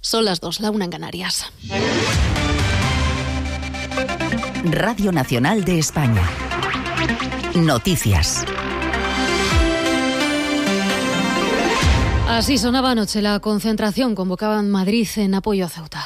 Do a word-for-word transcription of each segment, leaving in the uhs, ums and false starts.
Son las dos, la una en Canarias. Radio Nacional de España. Noticias. Así sonaba anoche la concentración convocada en Madrid en apoyo a Ceuta.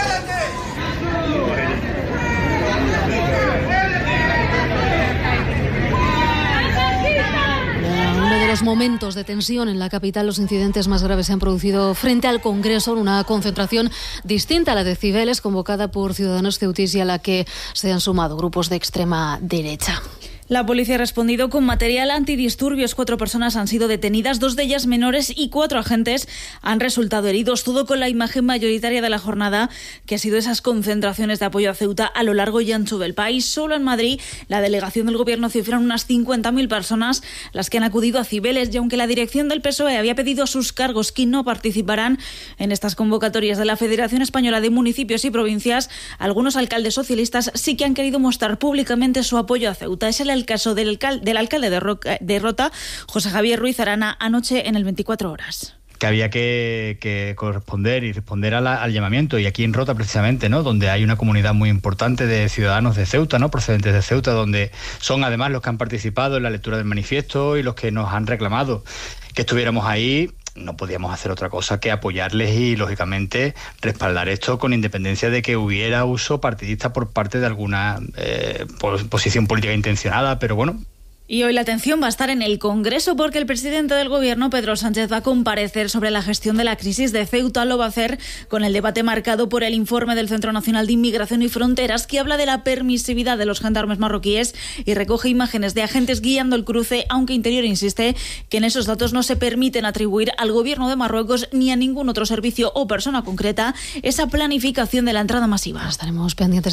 Los momentos de tensión en la capital, los incidentes más graves se han producido frente al Congreso, en una concentración distinta a la de Cibeles, convocada por ciudadanos ceutís y a la que se han sumado grupos de extrema derecha. La policía ha respondido con material antidisturbios. Cuatro personas han sido detenidas, dos de ellas menores, y cuatro agentes han resultado heridos. Todo con la imagen mayoritaria de la jornada, que ha sido esas concentraciones de apoyo a Ceuta a lo largo y ancho del país. Solo en Madrid, la delegación del Gobierno cifran unas cincuenta mil personas las que han acudido a Cibeles. Y aunque la dirección del P S O E había pedido a sus cargos que no participarán en estas convocatorias de la Federación Española de Municipios y Provincias, algunos alcaldes socialistas sí que han querido mostrar públicamente su apoyo a Ceuta. Es el El caso del, alcal- del alcalde de, Roca, de Rota, José Javier Ruiz Arana, anoche en el veinticuatro horas. Que había que, que corresponder y responder a la, al llamamiento, y aquí en Rota precisamente, ¿no?, donde hay una comunidad muy importante de ciudadanos de Ceuta, ¿no?, procedentes de Ceuta, donde son además los que han participado en la lectura del manifiesto y los que nos han reclamado que estuviéramos ahí. No podíamos hacer otra cosa que apoyarles y, lógicamente, respaldar esto con independencia de que hubiera uso partidista por parte de alguna eh, posición política intencionada, pero bueno. Y hoy la atención va a estar en el Congreso porque el presidente del Gobierno, Pedro Sánchez, va a comparecer sobre la gestión de la crisis de Ceuta. Lo va a hacer con el debate marcado por el informe del Centro Nacional de Inmigración y Fronteras, que habla de la permisividad de los gendarmes marroquíes y recoge imágenes de agentes guiando el cruce, aunque Interior insiste que en esos datos no se permiten atribuir al Gobierno de Marruecos ni a ningún otro servicio o persona concreta esa planificación de la entrada masiva. Estaremos pendientes